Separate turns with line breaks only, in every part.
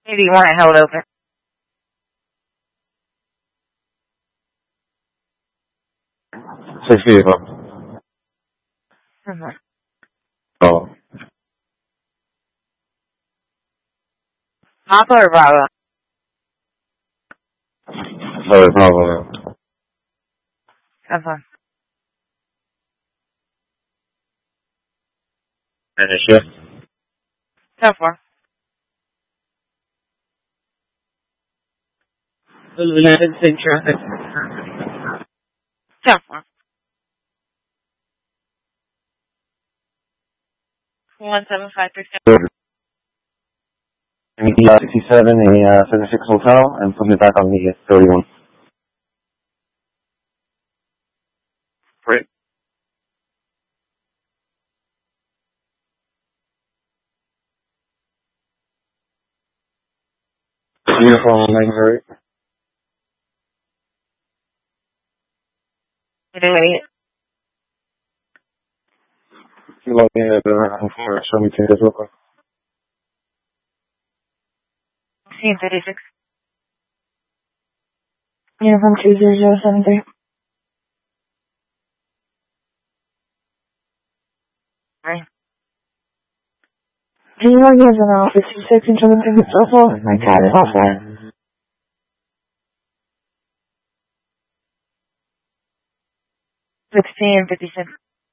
Maybe you want it held open.
6 vehicle.
Mm-hmm.
Oh.
Papa or Bravo?
Sorry, Bravo.
Okay.
Finish it.
So far.
United States traffic.
So far. 175%.
67, a 76 hotel, and put me back on the 31. Great. Uniform 98. You log in at the show me tickets real quick.
CM36.
Uniform 20073.
Right.
Can you log in as an office 26 and show them tickets so far?
I got it. Okay. 1656.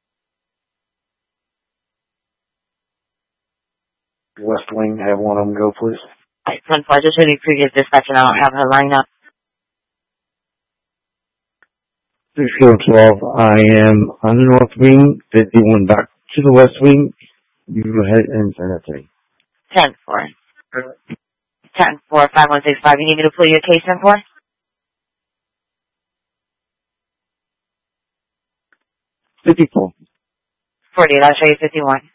West Wing, have one of them go, please.
Alright, 1-4, just really previous dispatch and I don't have her line up.
612, I am on the North Wing, 51 back to the West Wing. You go ahead and send that to me.
10-4. 10-4, 5165. You need me to pull your case in for?
54.
48, I'll show you 51.